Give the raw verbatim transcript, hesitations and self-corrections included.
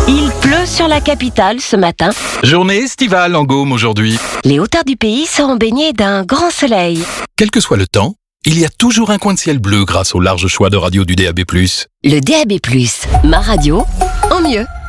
Il pleut sur la capitale ce matin. Journée estivale en Gaume aujourd'hui. Les hauteurs du pays seront baignées d'un grand soleil. Quel que soit le temps, il y a toujours un coin de ciel bleu grâce au large choix de radio du D A B plus. Le D A B plus, ma radio, en mieux.